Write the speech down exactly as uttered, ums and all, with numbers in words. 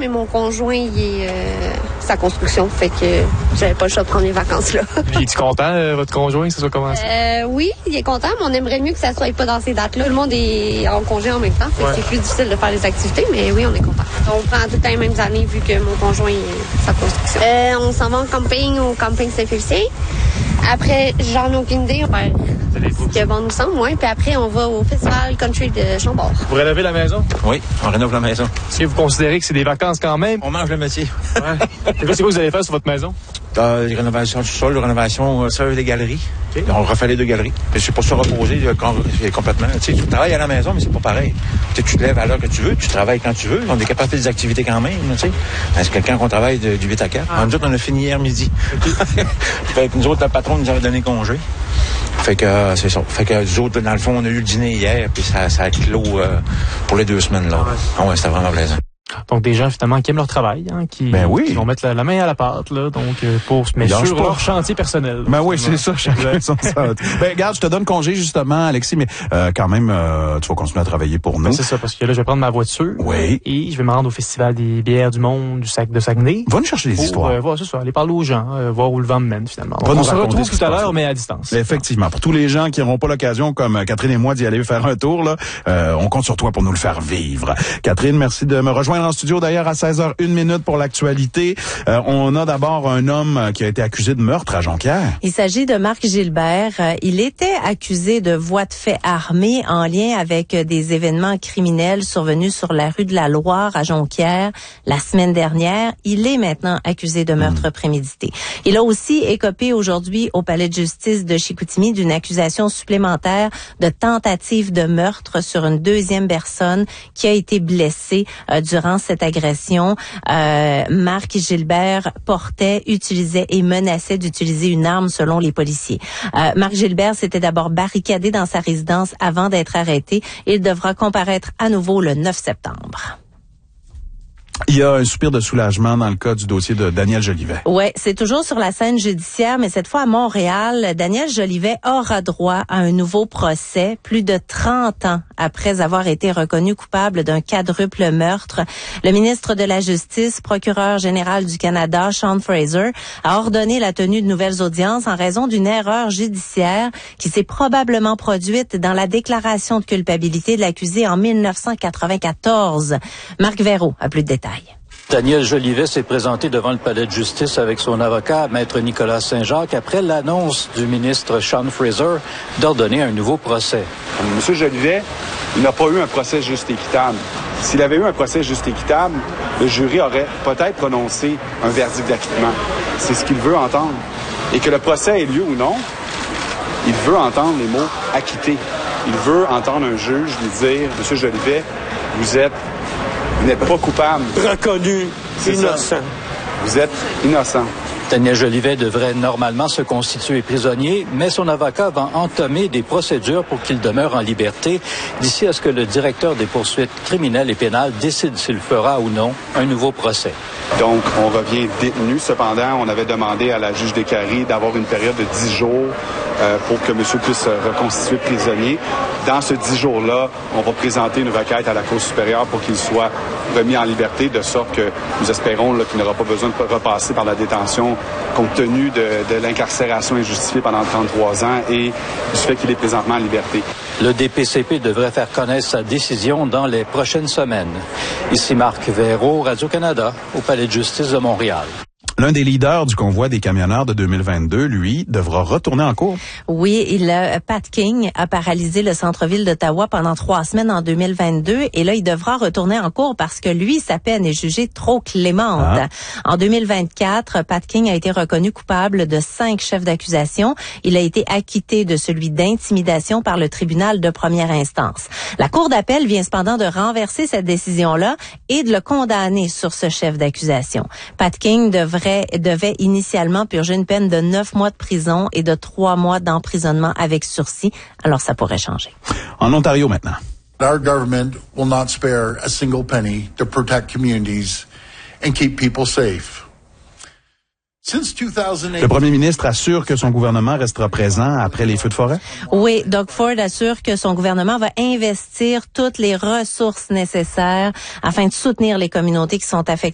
mais mon conjoint, il est euh, sa construction, fait que j'avais pas le choix de prendre mes vacances là. Puis, es-tu content, euh, votre conjoint, que ça soit commencé? Euh, oui, il est content, mais on aimerait mieux que ça soit pas dans ces dates-là. Tout le monde est en congé en même temps, fait que ouais. C'est plus difficile de faire les activités, mais oui, on est content. On prend tout le temps les mêmes années vu que mon conjoint est sa construction. Euh, on s'en va en camping au camping Saint-Félicien. Après, j'en ai aucune idée. On va ce que bon nous semble, ouais. Puis après, on va au Festival Country de Chambord. Vous rénovez la maison? Oui, on rénove la maison. Est-ce que vous considérez que c'est des vacances quand même? On mange le métier. Ouais. C'est quoi que vous allez faire sur votre maison? Euh, les rénovations du sol, les rénovations, ça, des galeries. Okay. On refait les deux galeries. Et c'est pour se reposer quand, complètement. Tu sais, tu travailles à la maison, mais c'est pas pareil. Tu, sais, tu te lèves à l'heure que tu veux, tu travailles quand tu veux. On est capable de faire des activités quand même, tu sais. C'est quelqu'un qu'on travaille de, du huit à quatre. Ah. Nous autres, on a fini hier midi. Okay. Fait que nous autres, le patron nous avait donné congé. Fait que euh, c'est ça. Fait que nous autres, dans le fond, on a eu le dîner hier, puis ça, ça a clos euh, pour les deux semaines, là. Ah ouais, ah ouais c'était vraiment plaisant. Donc, des gens, finalement, qui aiment leur travail, hein, qui, ben oui. qui vont mettre la, la main à la pâte, là, donc, euh, pour se mettre sur leur chantier personnel. Ben oui, c'est ça, chacun son ça. Ben, regarde, je te donne congé, justement, Alexis, mais, euh, quand même, euh, tu vas continuer à travailler pour nous. Ben, c'est ça, parce que là, je vais prendre ma voiture. Oui. Et je vais me rendre au Festival des bières du monde du sac de Saguenay. Va nous chercher des pour, histoires. Euh, voir, c'est ça, aller parler aux gens, euh, voir où le vent me mène, finalement. On, on se retrouve tout à l'heure, mais à distance. Effectivement. Pour tous les gens qui n'auront pas l'occasion, comme Catherine et moi, d'y aller faire un tour, là, euh, on compte sur toi pour nous le faire vivre. Catherine, merci de me rejoindre en studio, d'ailleurs, à seize heures une minute pour l'actualité. Euh, on a d'abord un homme qui a été accusé de meurtre à Jonquière. Il s'agit de Marc Gilbert. Il était accusé de voies de fait armées en lien avec des événements criminels survenus sur la rue de la Loire à Jonquière la semaine dernière. Il est maintenant accusé de meurtre mmh. prémédité. Il a aussi écopé aujourd'hui au palais de justice de Chicoutimi d'une accusation supplémentaire de tentative de meurtre sur une deuxième personne qui a été blessée euh, durant cette agression. Euh, Marc Gilbert portait, utilisait et menaçait d'utiliser une arme selon les policiers. Euh, Marc Gilbert s'était d'abord barricadé dans sa résidence avant d'être arrêté. Il devra comparaître à nouveau le neuf septembre. Il y a un soupir de soulagement dans le cas du dossier de Daniel Jolivet. Ouais, c'est toujours sur la scène judiciaire, mais cette fois à Montréal, Daniel Jolivet aura droit à un nouveau procès, plus de trente ans après avoir été reconnu coupable d'un quadruple meurtre. Le ministre de la Justice, procureur général du Canada, Sean Fraser, a ordonné la tenue de nouvelles audiences en raison d'une erreur judiciaire qui s'est probablement produite dans la déclaration de culpabilité de l'accusé en dix-neuf cent quatre-vingt-quatorze. Marc Verreau a plus de détails. Daniel Jolivet s'est présenté devant le palais de justice avec son avocat, maître Nicolas Saint-Jacques, après l'annonce du ministre Sean Fraser d'ordonner un nouveau procès. Monsieur Jolivet, il n'a pas eu un procès juste et équitable. S'il avait eu un procès juste et équitable, le jury aurait peut-être prononcé un verdict d'acquittement. C'est ce qu'il veut entendre. Et que le procès ait lieu ou non, il veut entendre les mots « acquitté ». Il veut entendre un juge lui dire « Monsieur Jolivet, vous êtes Vous n'êtes pas coupable. » Reconnu innocent. Ça. Vous êtes innocent. Daniel Jolivet devrait normalement se constituer prisonnier, mais son avocat va entamer des procédures pour qu'il demeure en liberté d'ici à ce que le directeur des poursuites criminelles et pénales décide s'il fera ou non un nouveau procès. Donc, on revient détenu. Cependant, on avait demandé à la juge Descaries d'avoir une période de dix jours euh, pour que monsieur puisse se reconstituer prisonnier. Dans ce dix jours-là, on va présenter une requête à la Cour supérieure pour qu'il soit remis en liberté, de sorte que nous espérons là, qu'il n'aura pas besoin de repasser par la détention compte tenu de, de l'incarcération injustifiée pendant trente-trois ans et du fait qu'il est présentement en liberté. Le D P C P devrait faire connaître sa décision dans les prochaines semaines. Ici Marc Verreau, Radio-Canada, au Palais de justice de Montréal. L'un des leaders du convoi des camionneurs de deux mille vingt-deux, lui, devra retourner en cours. Oui, il a, Pat King a paralysé le centre-ville d'Ottawa pendant trois semaines en deux mille vingt-deux et là, il devra retourner en cours parce que lui, sa peine est jugée trop clémente. Ah. En deux mille vingt-quatre, Pat King a été reconnu coupable de cinq chefs d'accusation. Il a été acquitté de celui d'intimidation par le tribunal de première instance. La Cour d'appel vient cependant de renverser cette décision-là et de le condamner sur ce chef d'accusation. Pat King devrait devait initialement purger une peine de neuf mois de prison et de trois mois d'emprisonnement avec sursis. Alors, ça pourrait changer. En Ontario maintenant. Our government will not spare a single penny to protect communities and keep people safe. Le premier ministre assure que son gouvernement restera présent après les feux de forêt? Oui, Doug Ford assure que son gouvernement va investir toutes les ressources nécessaires afin de soutenir les communautés qui sont affectées